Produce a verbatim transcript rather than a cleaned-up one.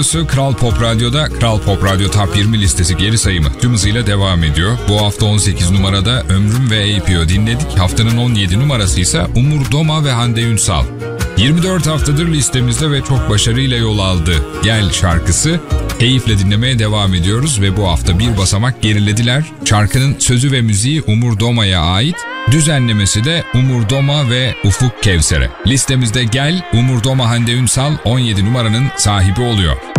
Kral Pop Radyo'da Kral Pop Radyo Top yirmi listesi geri sayımı tüm hızıyla devam ediyor. Bu hafta on sekiz numarada Ömrüm ve A P O dinledik. Haftanın on yedi numarası ise Umur Doma ve Hande Ünsal. yirmi dört haftadır listemizde ve çok başarıyla yol aldı Gel şarkısı. Keyifle dinlemeye devam ediyoruz ve bu hafta bir basamak gerilediler. Şarkının sözü ve müziği Umur Doma'ya ait, düzenlemesi de Umur Doma ve Ufuk Kevser'e. Listemizde Gel, Umur Doma Hande Ünsal on yedi numaranın sahibi oluyor.